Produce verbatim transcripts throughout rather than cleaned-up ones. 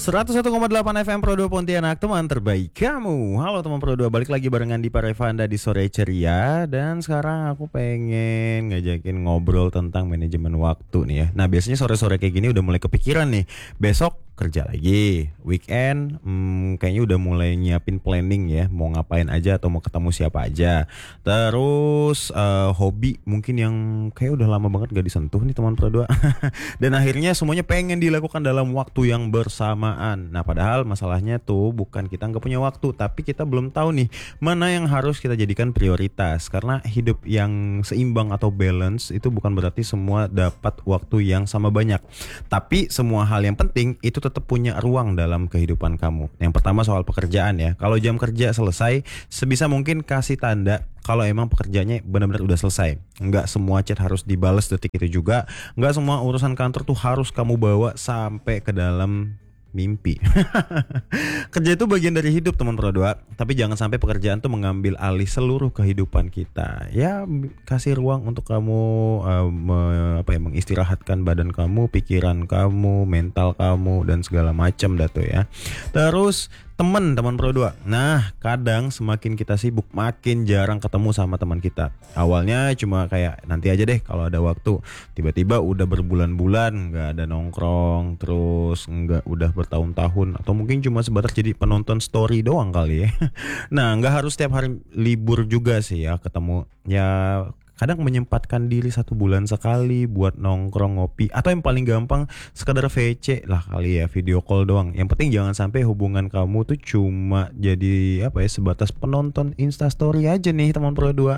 seratus satu koma delapan F M Pro dua Pontianak, teman terbaik kamu. Halo teman Pro dua, balik lagi barengan di Parevanda di sore ceria. Dan sekarang aku pengen ngajakin ngobrol tentang manajemen waktu nih ya. Nah biasanya sore-sore kayak gini udah mulai kepikiran nih, besok kerja lagi, weekend hmm, kayaknya udah mulai nyiapin planning ya, mau ngapain aja atau mau ketemu siapa aja. Terus uh, hobi mungkin yang kayak udah lama banget gak disentuh nih teman Pro dua. Dan akhirnya semuanya pengen dilakukan dalam waktu yang bersamaan. Nah padahal masalahnya tuh bukan kita nggak punya waktu, tapi kita belum tahu nih mana yang harus kita jadikan prioritas. Karena hidup yang seimbang atau balance itu bukan berarti semua dapat waktu yang sama banyak, tapi semua hal yang penting itu tetap punya ruang dalam kehidupan kamu. Yang pertama soal pekerjaan ya. Kalau jam kerja selesai, sebisa mungkin kasih tanda kalau emang pekerjaannya benar-benar udah selesai. Nggak semua chat harus dibales detik itu juga. Nggak semua urusan kantor tuh harus kamu bawa sampai ke dalam mimpi. Kerja itu bagian dari hidup teman Pro dua, tapi jangan sampai pekerjaan tuh mengambil alih seluruh kehidupan kita. Ya kasih ruang untuk kamu uh, me, apa ya, mengistirahatkan badan kamu, pikiran kamu, mental kamu dan segala macam dah tuh ya. Terus teman teman Pro dua. Nah, kadang semakin kita sibuk makin jarang ketemu sama teman kita. Awalnya cuma kayak nanti aja deh kalau ada waktu. Tiba-tiba udah berbulan-bulan nggak ada nongkrong, terus nggak udah bertahun-tahun, atau mungkin cuma sebatas jadi penonton story doang kali ya. Nah, nggak harus setiap hari libur juga sih ya ketemu. Ya kadang menyempatkan diri satu bulan sekali buat nongkrong ngopi, atau yang paling gampang sekadar V C lah kali ya, video call doang. Yang penting jangan sampai hubungan kamu tuh cuma jadi apa ya, sebatas penonton Instastory aja nih teman Pro dua.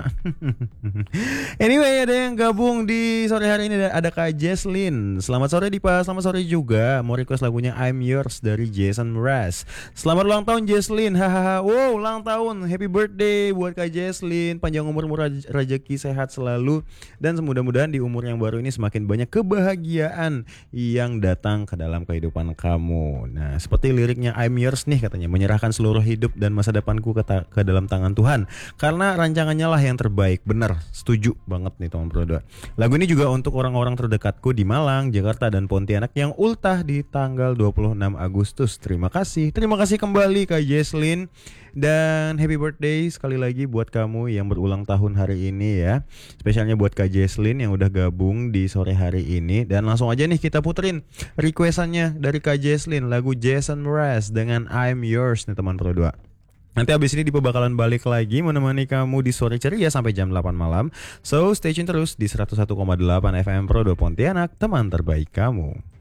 Anyway, ada yang gabung di sore hari ini, ada Kak Jesslyn. Selamat sore Dipa, selamat sore juga. Mau request lagunya I'm Yours dari Jason Mraz. Selamat ulang tahun Jesslyn. Hahaha. Wow, ulang tahun. Happy birthday buat Kak Jesslyn. Panjang umur, murah rezeki, sehat selalu, dan mudah-mudahan di umur yang baru ini semakin banyak kebahagiaan yang datang ke dalam kehidupan kamu. Nah, seperti liriknya I'm Yours nih katanya, menyerahkan seluruh hidup dan masa depanku ke, ta- ke dalam tangan Tuhan, karena rancangannya lah yang terbaik. Bener, setuju banget nih teman Pro dua. Lagu ini juga untuk orang-orang terdekatku di Malang, Jakarta dan Pontianak yang ultah di tanggal dua puluh enam Agustus. Terima kasih. Terima kasih kembali Kak Jesslyn, dan happy birthday sekali lagi buat kamu yang berulang tahun hari ini ya. Spesialnya buat Kak Jesslyn yang udah gabung di sore hari ini. Dan langsung aja nih kita puterin requestannya dari Kak Jesslyn, lagu Jason Mraz dengan I'm Yours nih teman Pro dua. Nanti abis ini Dipa bakalan balik lagi menemani kamu di sore ceria sampai jam delapan malam. So stay tune terus di seratus satu koma delapan F M Pro dua Pontianak, teman terbaik kamu.